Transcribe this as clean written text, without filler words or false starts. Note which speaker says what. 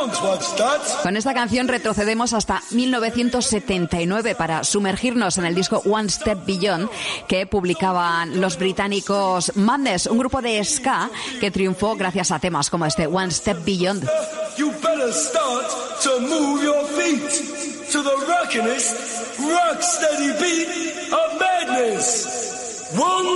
Speaker 1: Con esta canción retrocedemos hasta 1979 para sumergirnos en el disco One Step Beyond que publicaban los británicos Madness, un grupo de ska que triunfó gracias a temas como este One Step Beyond.
Speaker 2: You better start to move your feet to the rockin'est, rock steady beat of madness. One